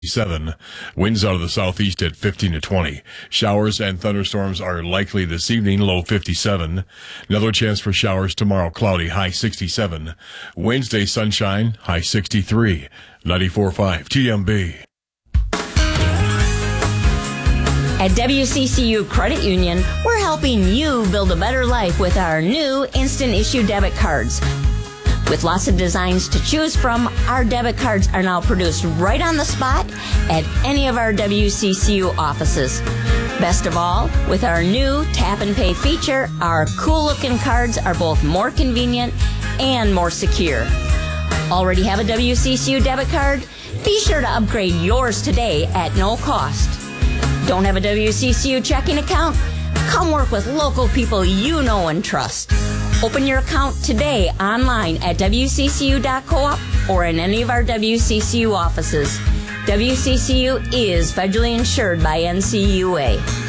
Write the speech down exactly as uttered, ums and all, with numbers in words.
seven. Winds out of the southeast at fifteen to twenty. Showers and thunderstorms are likely this evening, low fifty-seven. Another chance for showers tomorrow, cloudy, high sixty-seven. Wednesday, sunshine, high sixty-three. ninety-four point five T M B. At W C C U Credit Union, we're helping you build a better life with our new instant issue debit cards. With lots of designs to choose from, our debit cards are now produced right on the spot at any of our W C C U offices. Best of all, with our new tap and pay feature, our cool-looking cards are both more convenient and more secure. Already have a W C C U debit card? Be sure to upgrade yours today at no cost. Don't have a W C C U checking account? Come work with local people you know and trust. Open your account today online at W C C U dot coop or in any of our W C C U offices. W C C U is federally insured by N C U A.